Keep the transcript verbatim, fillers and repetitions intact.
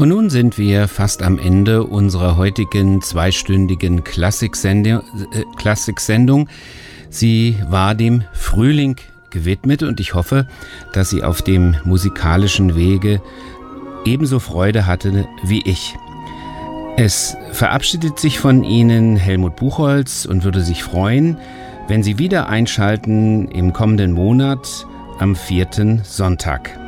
Und nun sind wir fast am Ende unserer heutigen zweistündigen Klassiksendung. Äh, Klassiksendung. Sie war dem Frühling gewidmet und ich hoffe, dass sie auf dem musikalischen Wege ebenso Freude hatte wie ich. Es verabschiedet sich von Ihnen Helmut Buchholz und würde sich freuen, wenn Sie wieder einschalten im kommenden Monat am vierten Sonntag.